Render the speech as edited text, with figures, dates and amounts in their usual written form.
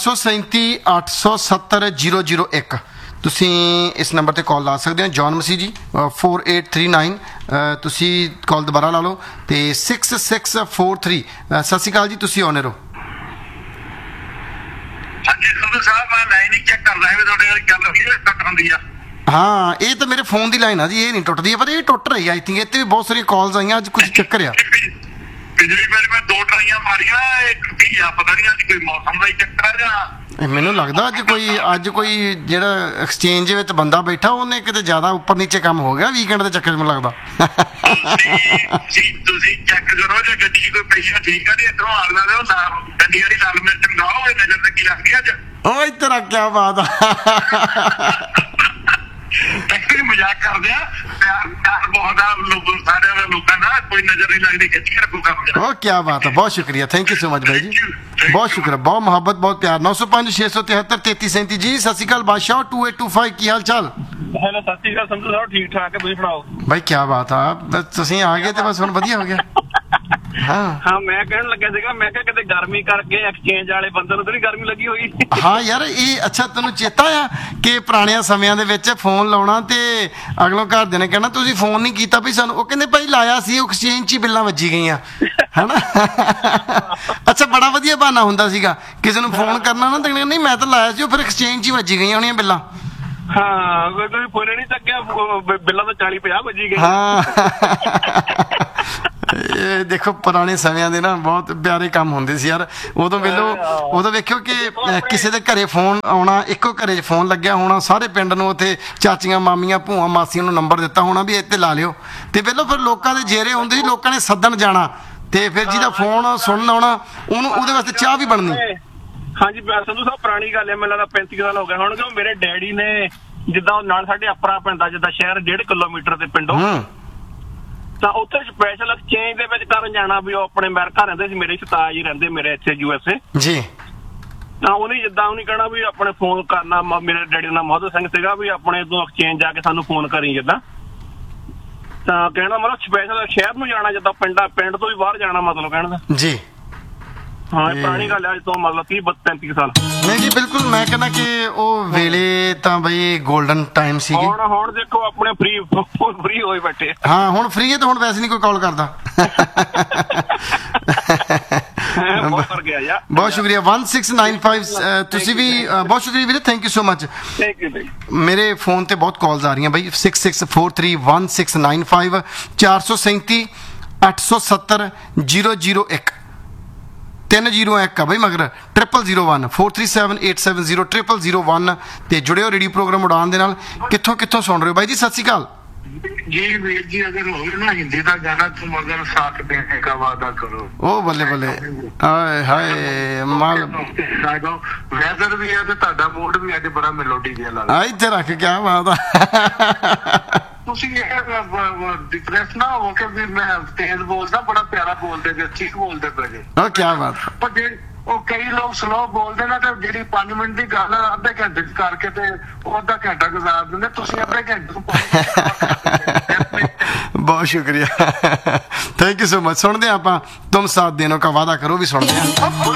870-001 ਤੁਸੀਂ ਇਸ ਨੰਬਰ ਤੇ ਕਾਲ ਲਾ ਸਕਦੇ ਹੋ। ਜੌਨ ਮਸੀਹ ਜੀ 4839 ਤੁਸੀਂ ਕਾਲ ਦੁਬਾਰਾ ਲਾ ਲਓ ਤੇ 6643। ਸਤਿ ਸ਼੍ਰੀ ਅਕਾਲ ਜੀ, ਤੁਸੀਂ ਆਨਰ ਹੋ। ਹਾਂਜੀ ਸੰਧੂ ਸਾਹਿਬ, ਮੈਂ ਲਾਈਨ ਹੀ ਚੈੱਕ ਕਰਦਾ ਵੀ ਤੁਹਾਡੇ ਨਾਲ ਗੱਲ ਕੱਟ ਹੁੰਦੀ ਆ। ਹਾਂ, ਇਹ ਤਾਂ ਮੇਰੇ ਫੋਨ ਦੀ ਲਾਈਨ ਆ ਜੀ, ਇਹ ਨਹੀਂ ਟੁੱਟਦੀ, ਪਰ ਇਹ ਟੁੱਟ ਰਹੀ ਆ। ਆਈ ਥਿੰਕ ਇਹ ਤੇ ਵੀ ਬਹੁਤ ਸਾਰੀਆਂ ਕਾਲਸ ਆਈਆਂ, ਅੱਜ ਕੁਝ ਚੱਕਰ ਆ। ਪਿਛਲੀ ਵਾਰ ਮੈਂ 2 ਟਰਾਈਆਂ ਮਾਰੀਆਂ, ਇੱਕ ਕੀ ਆ ਪਤਾ ਨਹੀਂ ਅੱਜ ਕੋਈ ਮੌਸਮ ਦਾ ਹੀ ਚੱਕਰ ਆ ਜਾਂ ਮੈਨੂੰ ਲੱਗਦਾ ਅੱਜ ਕੋਈ ਜਿਹੜਾ ਐਕਸਚੇਂਜ ਵਿੱਚ ਬੰਦਾ ਬੈਠਾ ਉਹਨੇ ਕਿਤੇ ਜ਼ਿਆਦਾ ਉੱਪਰ ਨੀਚੇ ਕੰਮ ਹੋ ਗਿਆ ਵੀਕਐਂਡ ਦੇ ਚੱਕਰ 'ਚ। ਮੈਨੂੰ ਲੱਗਦਾ ਤੁਸੀਂ ਚੈੱਕ ਕਰੋ ਜੇ ਗੱਡੀ ਕੋਈ ਪੈਸਾ ਠੀਕ ਆ, ਨਹੀਂ ਇੱਧਰੋਂ ਆਗਦਾ ਦੇ ਗੱਡੀ ਵਾਲੀ ਲਾਲ ਮਿਰਚ ਮੰਗਾਓ, ਨਜ਼ਰ ਲੱਗੀ ਲੱਗ ਗਈ ਅੱਜ। ਉਹ ਤੇਰਾ ਕੀ ਬਾਤ ਆ। ਮਜ਼ਾਕ ਕਰਦੇ ਆ, ਪਿਆਰ ਬਹੁਤ ਆ ਸਾਰਿਆਂ ਦੇ ਲੋਕਾਂ ਦਾ, ਕੋਈ ਨਜ਼ਰ ਨਹੀਂ ਲੱਗਦੀ, ਖਿੱਚ ਕੇ ਰੱਖੋ ਕੰਮ। ਉਹ ਕੀ ਬਾਤ ਹੈ, ਬਹੁਤ ਸ਼ੁਕਰੀਆ, ਥੈਂਕ ਯੂ ਸੋ ਮਚ ਬਾਈ ਜੀ, ਬਹੁਤ ਸ਼ੁਕਰ, ਬਹੁਤ ਮੁਹੱਬਤ, ਬਹੁਤ ਪਿਆਰ। 905-673-3337 ਜੀ। ਸਤਿ ਸ਼੍ਰੀ ਅਕਾਲ ਬਾਦਸ਼ਾਹ 2825, ਕੀ ਹਾਲ ਚਾਲ? ਹੈਲੋ, ਸਤਿ ਸ਼੍ਰੀ ਅਕਾਲ ਸੰਧੂ ਸਾਹਿਬ, ਠੀਕ ਠਾਕ ਹੈ, ਤੁਸੀਂ ਸੁਣਾਓ? ਬਾਈ ਕੀ ਬਾਤ ਆ, ਤੁਸੀਂ ਆ ਗਏ ਤੇ ਬਸ ਹੁਣ ਵਧੀਆ ਹੋ ਗਿਆ। ਹਾਂ, ਮੈਂ ਕਹਿਣ ਲੱਗਿਆ ਸੀਗਾ, ਮੈਂ ਕਿਹਾ ਕਿਤੇ ਗਰਮੀ ਕਰਕੇ ਐਕਸਚੇਂਜ ਵਾਲੇ ਬੰਦੇ ਨੂੰ ਤਾਂ ਨਹੀਂ ਗਰਮੀ ਲੱਗੀ ਹੋਈ? ਹਾਂ ਯਾਰ, ਇਹ ਅੱਛਾ ਤੈਨੂੰ ਚੇਤਾ ਆ ਕਿ ਪੁਰਾਣਿਆਂ ਸਮਿਆਂ ਦੇ ਵਿੱਚ ਫੋਨ ਲਾਉਣਾ ਤੇ ਅਗਲੋਂ ਘਰਦਿਆਂ ਨੇ ਕਹਿਣਾ ਤੁਸੀਂ ਫੋਨ ਨਹੀਂ ਕੀਤਾ ਵੀ ਸਾਨੂੰ, ਉਹ ਕਹਿੰਦੇ ਭਾਈ ਲਾਇਆ ਸੀ, ਐਕਸਚੇਂਜ 'ਚ ਹੀ ਬਿੱਲਾਂ ਵੱਜੀ ਗਈਆਂ, ਹੈਨਾ। ਅੱਛਾ, ਬੜਾ ਵਧੀਆ ਬਹਾਨਾ ਹੁੰਦਾ ਸੀਗਾ ਕਿਸੇ ਨੂੰ ਫੋਨ ਕਰਨਾ ਨਾ, ਤੇ ਨਹੀਂ ਮੈਂ ਤਾਂ ਲਾਇਆ ਸੀ, ਉਹ ਫਿਰ ਐਕਸਚੇਂਜ 'ਚ ਹੀ ਵੱਜੀ ਗਈਆਂ ਹੋਣੀਆਂ ਬਿੱਲਾਂ। ਹਾਂ, ਕੋਈ ਫੋਨ ਨਹੀਂ ਚੱਕਿਆ, ਬਿੱਲਾਂ ਤਾਂ 40-50 ਵੱਜੀ ਗਏ। ਹਾਂ, ਇਹ ਦੇਖੋ ਪੁਰਾਣੇ ਸਮਿਆਂ ਦੇ ਨਾ ਬਹੁਤ ਪਿਆਰੇ ਕੰਮ ਹੁੰਦੇ ਸੀ ਯਾਰ। ਉਦੋਂ ਵੇਖਿਓ ਕਿ ਕਿਸੇ ਦੇ ਘਰੇ ਫੋਨ ਆਉਣਾ, ਇੱਕੋ ਘਰੇ 'ਚ ਫੋਨ ਲੱਗਿਆ ਹੋਣਾ, ਸਾਰੇ ਪਿੰਡ ਨੂੰ ਉੱਥੇ ਚਾਚੀਆਂ ਮਾਮੀਆਂ ਭੂਆ ਮਾਸੀਆਂ ਨੂੰ ਨੰਬਰ ਦਿੱਤਾ ਹੋਣਾ ਵੀ ਇੱਥੇ ਲਾ ਲਿਓ, ਤੇ ਪਹਿਲਾਂ ਫਿਰ ਲੋਕਾਂ ਦੇ ਜੇਰੇ ਹੁੰਦੇ ਸੀ, ਲੋਕਾਂ ਨੇ ਸੱਦਣ ਜਾਣਾ ਤੇ ਫਿਰ ਜਿਹਦਾ ਫੋਨ ਸੁਣਨ ਆਉਣਾ ਉਹਦੇ ਵਾਸਤੇ ਚਾਹ ਵੀ ਬਣਨੀ। ਹਾਂਜੀ ਸੰਧੂ ਸਾਹਿਬ, ਪੁਰਾਣੀ ਗੱਲ ਹੈ, ਮੈਨੂੰ ਲੱਗਦਾ 35 ਸਾਲ ਹੋ ਗਏ ਹੋਣਗੇ। ਮੇਰੇ ਡੈਡੀ ਨੇ ਜਿੱਦਾਂ ਨਾਲ ਸਾਡੇ ਅਪਰਾ ਪੈਂਦਾ, ਜਿੱਦਾਂ ਸ਼ਹਿਰ 1.5 ਕਿਲੋਮੀਟਰ ਦੇ ਪਿੰਡੋਂ, ਤਾਂ ਉੱਥੇ ਸਪੈਸ਼ਲ ਐਕਸਚੇਂਜ ਦੇ ਵਿੱਚ ਕਰਨ ਜਾਣਾ ਵੀ ਉਹ ਆਪਣੇ ਅਮਰੀਕਾ ਰਹਿੰਦੇ ਸੀ, ਮੇਰੇ ਉਸਤਾਦ ਜੀ ਰਹਿੰਦੇ ਮੇਰੇ ਇੱਥੇ USA ਜੀ। ਤਾਂ ਉਹਨੇ ਕਹਿਣਾ ਵੀ ਆਪਣੇ ਫੋਨ ਕਰਨਾ, ਮੇਰੇ ਡੈਡੀ ਦਾ ਨਾਮ ਮੋਹਦਰ ਸਿੰਘ ਸੀਗਾ, ਵੀ ਆਪਣੇ ਤੋਂ ਐਕਸਚੇਂਜ ਜਾ ਕੇ ਸਾਨੂੰ ਫੋਨ ਕਰੀ ਜਿੱਦਾਂ। ਤਾਂ ਕਹਿਣਾ ਮਤਲਬ ਸਪੈਸ਼ਲ ਸ਼ਹਿਰ ਨੂੰ ਜਾਣਾ, ਜਿੱਦਾਂ ਪਿੰਡ ਤੋਂ ਵੀ ਬਾਹਰ ਜਾਣਾ, ਮਤਲਬ ਕਹਿਣ ਦਾ ਜੀ। ਹਾਂ, ਇਹ ਪੁਰਾਣੀ ਗੱਲ ਹੈ, ਅੱਜ ਤੋਂ ਮਤਲਬ 30-35 ਸਾਲ। ਨਹੀਂ ਜੀ, ਬਿਲਕੁਲ, ਮੈਂ ਕਹਿੰਦਾ ਕਿ ਉਹ ਵੇਲੇ ਤਾਂ ਬਈ ਗੋਲਡਨ ਟਾਈਮ ਸੀਗੇ। ਹੁਣ ਦੇਖੋ ਆਪਣੇ ਫ੍ਰੀ ਹੋਏ ਬੈਠੇ। ਹਾਂ, ਹੁਣ ਫ੍ਰੀ ਹੈ ਤਾਂ ਹੁਣ ਵੈਸੇ ਨਹੀਂ ਕੋਈ ਕਾਲ ਕਰਦਾ। ਬਹੁਤ ਸ਼ੁਕਰੀਆ। 1695 ਤੁਸੀਂ ਵੀ ਬਹੁਤ ਸ਼ੁਕਰੀਆ ਵੀਰੇ, ਥੈਂਕ ਯੂ ਸੋ ਮਚ। ਮੇਰੇ ਫੋਨ ਤੇ ਬਹੁਤ ਕਾਲਸ ਆ ਰਹੀਆਂ ਬਾਈ। 66431695 437-870-001 301 ਆ ਬਈ, ਮਗਰ 0001 437-870-0001 ਤੇ ਜੁੜਿਓ ਰੇਡੀਓ ਪ੍ਰੋਗਰਾਮ ਉਡਾਨ ਦੇ ਨਾਲ। ਕਿੱਥੋਂ ਸੁਣ ਰਹੇ ਹੋ ਬਾਈ ਜੀ? ਸਤਿ ਸ਼੍ਰੀ ਅਕਾਲ ਜੀ। ਵੀਰ ਜੀ, ਅਗਰ ਹੋਵੇ ਨਾ ਹਿੰਦੀ ਦਾ ਗਾਣਾ ਤੁਮ ਮਗਰ ਸਾਥ ਦੇਣੇ ਦਾ ਵਾਦਾ ਕਰੋ। ਉਹ ਬੱਲੇ ਬੱਲੇ, ਹਾਏ ਹਾਏ ਮਾਲ। ਵੈਦਰ ਵੀ ਹੈ ਤੇ ਤੁਹਾਡਾ ਮੂਡ ਵੀ ਅੱਜ ਬੜਾ ਮੈਲੋਡੀ ਜਿਹਾ ਲੱਗਦਾ। ਆ ਇੱਥੇ ਰੱਖ, ਕਿਆ ਬਾਤ ਆ। ਤੁਸੀਂ ਡਿਪਰੈਸ ਨਾ ਹੋ ਕੇ ਵੀ ਮੈਂ ਤੇਜ਼ ਬੋਲਦਾ, ਬੜਾ ਪਿਆਰਾ ਬੋਲਦੇ ਜੇ, ਠੀਕ ਬੋਲਦੇ ਪਏ ਜੇ। ਉਹ ਕਿਆ ਬਾਤ। ਪਰ ਉਹ ਕਈ ਲੋਕ ਸਲੋ ਬੋਲਦੇ ਨਾ, ਤੇ ਜਿਹੜੀ 5 ਮਿੰਟ ਦੀ ਗੱਲ ਅੱਧੇ ਘੰਟੇ ਚ ਕਰਕੇ ਤੇ ਉਹ ਅੱਧਾ ਘੰਟਾ ਗੁਜ਼ਾਰ ਦਿੰਦੇ, ਤੁਸੀਂ ਅੱਧੇ ਘੰਟੇ ਨੂੰ ਬਹੁਤ ਸ਼ੁਕਰੀਆ, ਥੈਂਕ ਯੂ ਸੋ ਮਚ। ਸੁਣਦੇ ਆਪਾਂ ਤੁਮ ਸਾਥ ਦੇਨੋ ਕਾ ਵਾਦਾ ਕਰੋ ਵੀ ਸੁਣਦੇ ਆ।